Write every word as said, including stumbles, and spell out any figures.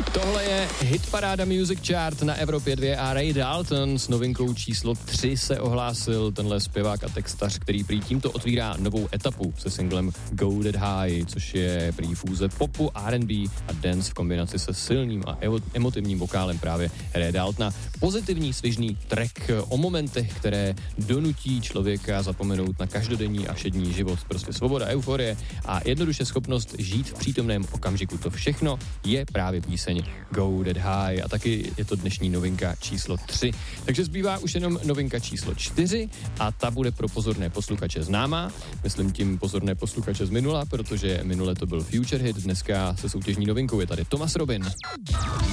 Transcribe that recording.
Tohle je Hitparáda Music Chart na Evropě dva a Ray Dalton s novinkou číslo tři se ohlásil tenhle zpěvák a textař, který prý tímto otvírá novou etapu se singlem Go That High, což je prý fúze popu, R and B a dance v kombinaci se silným a emotivním vokálem právě Ray Daltona. Pozitivní, svižný track o momentech, které donutí člověka zapomenout na každodenní a všední život. Prostě svoboda, euforie a jednoduše schopnost žít v přítomném okamžiku. To všechno je právě píseň Go That High a taky je to dnešní novinka číslo tři. Takže zbývá už jenom novinka číslo čtyři a ta bude pro pozorné posluchače známá. Myslím tím pozorné posluchače z minula, protože minule to byl Future Hit, dneska se soutěžní novinkou je tady Thomas Robin.